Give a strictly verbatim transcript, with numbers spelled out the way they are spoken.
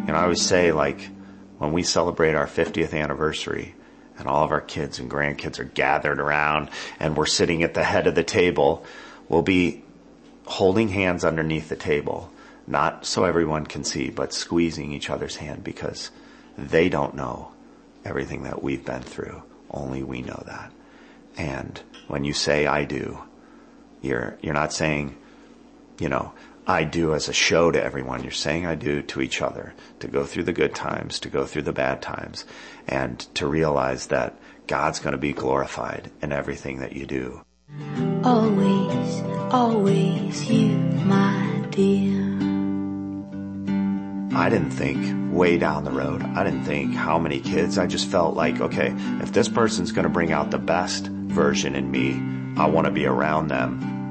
know, I always say, like, when we celebrate our fiftieth anniversary and all of our kids and grandkids are gathered around and we're sitting at the head of the table, we'll be holding hands underneath the table, not so everyone can see, but squeezing each other's hand, because they don't know everything that we've been through. Only we know that. And when you say I do, you're you're not saying, you know, I do as a show to everyone. You're saying I do to each other, to go through the good times, to go through the bad times, and to realize that God's going to be glorified in everything that you do. Always, always you, my dear. I didn't think way down the road. I didn't think how many kids. I just felt like, okay, if this person's going to bring out the best version in me, I want to be around them